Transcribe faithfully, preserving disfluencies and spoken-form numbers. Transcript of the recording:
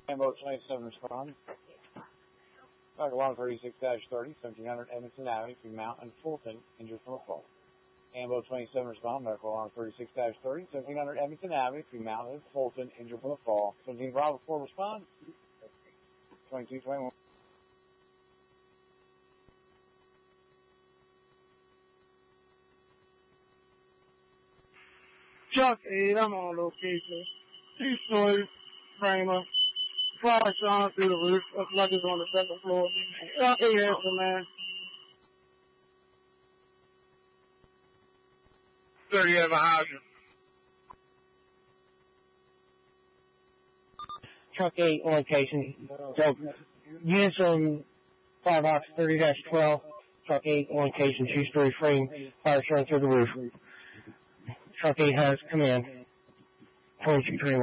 Ambo twenty-seven respond. Fire alarm thirty-six dash thirty, seventeen hundred Edmondson Avenue, between Mount and Fulton, injured from a fall. Ambo twenty-seven respond. Medical alarm thirty-six dash thirty, seventeen hundred Edmondson Avenue, between Mount and Fulton, injured from a fall. seventeen Bravo four respond. twenty-two twenty-one. Chuck eight, I'm on location. Two-story framer. Fire shine through the roof. Looks like it's on the second floor. Chuck eight, answer, man. thirty have a hydrant. Truck eight on location. So, units on Firebox thirty dash twelve. Truck eight on location, two-story frame. Fire shine through the roof. Truck eight has command. twenty-two twenty-one.